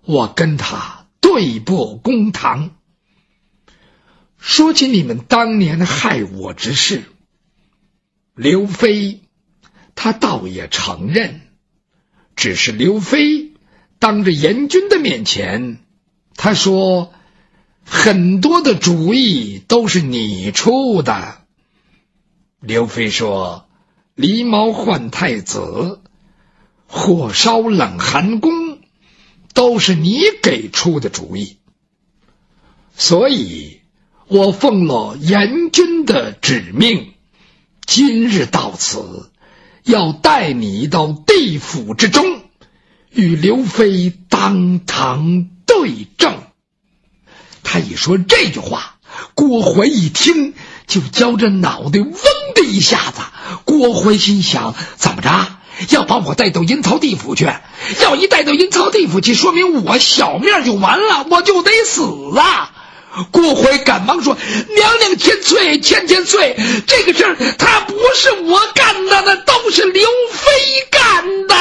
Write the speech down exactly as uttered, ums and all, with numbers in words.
我跟他对簿公堂。说起你们当年害我之事，刘飞他倒也承认，只是刘飞当着严军的面前，他说很多的主意都是你出的。刘飞说，狸猫换太子，火烧冷寒宫，都是你给出的主意，所以我奉了严军的指命，今日到此，要带你到地府之中，与刘飞当堂对证。他一说这句话，郭槐一听就觉着脑袋嗡的一下子。郭槐心想，怎么着，要把我带到阴曹地府去？要一带到阴曹地府去，说明我小命就完了，我就得死啊！郭槐赶忙说，娘娘千岁千千岁，这个事儿他不是我干的，那都是刘